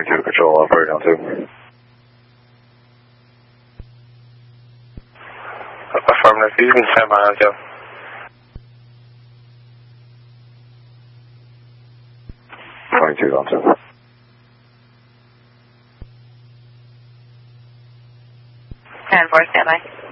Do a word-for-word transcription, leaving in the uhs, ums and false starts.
twenty-two, control operator on two. Affirmative, you can stand by on two. twenty-two on two. ten four, stand by.